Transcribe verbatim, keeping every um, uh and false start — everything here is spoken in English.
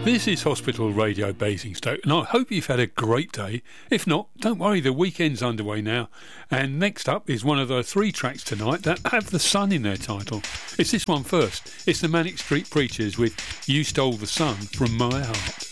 This is Hospital Radio Basingstoke, and I hope you've had a great day. If not, don't worry, the weekend's underway now. And next up is one of the three tracks tonight that have the sun in their title. It's this one first. It's the Manic Street Preachers with You Stole the Sun from My Heart.